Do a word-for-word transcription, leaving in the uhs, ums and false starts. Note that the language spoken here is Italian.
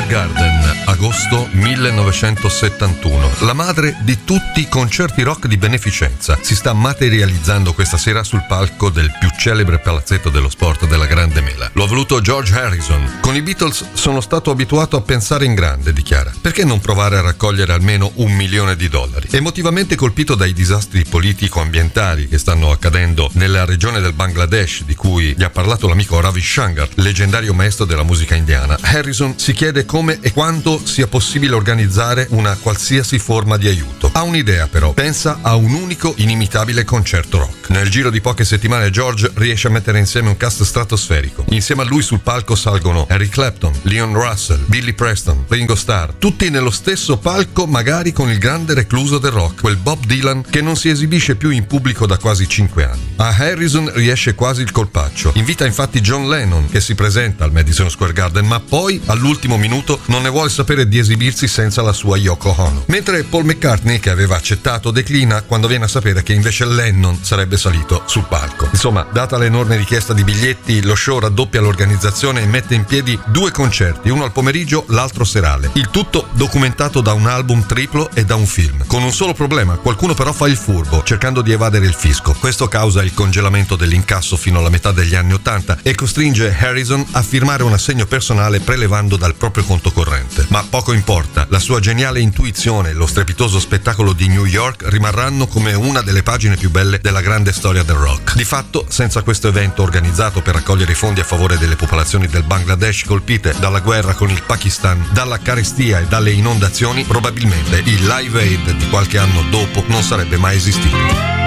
Garden, agosto millenovecentosettantuno. La madre di tutti i concerti rock di beneficenza si sta materializzando questa sera sul palco del più celebre palazzetto dello sport della Grande Mela. Lo ha voluto George Harrison. Con i Beatles sono stato abituato a pensare in grande, dichiara. Perché non provare a raccogliere almeno un milione di dollari? Emotivamente colpito dai disastri politico-ambientali che stanno accadendo nella regione del Bangladesh, di cui gli ha parlato l'amico Ravi Shankar, leggendario maestro della musica indiana, Harrison si chiede come e quando sia possibile organizzare una qualsiasi forma di aiuto. Ha un'idea però, pensa a un unico inimitabile concerto rock. Nel giro di poche settimane George riesce a mettere insieme un cast stratosferico. Insieme a lui sul palco salgono Eric Clapton, Leon Russell, Billy Preston, Ringo Starr, tutti nello stesso palco, magari con il grande recluso del rock, quel Bob Dylan che non si esibisce più in pubblico da quasi cinque anni. A Harrison riesce quasi il colpaccio. Invita infatti John Lennon, che si presenta al Madison Square Garden, ma poi all'ultimo minuto non ne vuole sapere di esibirsi senza la sua Yoko Ono. Mentre Paul McCartney, che aveva accettato, declina quando viene a sapere che invece Lennon sarebbe salito sul palco. Insomma, data l'enorme richiesta di biglietti, lo show raddoppia l'organizzazione e mette in piedi due concerti, uno al pomeriggio, l'altro serale. Il tutto documentato da un album triplo e da un film. Con un solo problema: qualcuno però fa il furbo, cercando di evadere il fisco. Questo causa il congelamento dell'incasso fino alla metà degli anni ottanta e costringe Harrison a firmare un assegno personale prelevando dal proprio conto corrente. Ma poco importa, la sua geniale intuizione e lo strepitoso spettacolo di New York rimarranno come una delle pagine più belle della grande storia del rock. Di fatto, senza questo evento organizzato per raccogliere i fondi a favore delle popolazioni del Bangladesh colpite dalla guerra con il Pakistan, dalla carestia e dalle inondazioni, probabilmente il Live Aid di qualche anno dopo non sarebbe mai esistito.